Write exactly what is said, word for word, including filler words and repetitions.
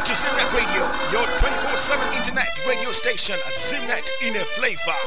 to Zimnet Radio, your twenty-four seven internet radio station. Zimnet in a flavor.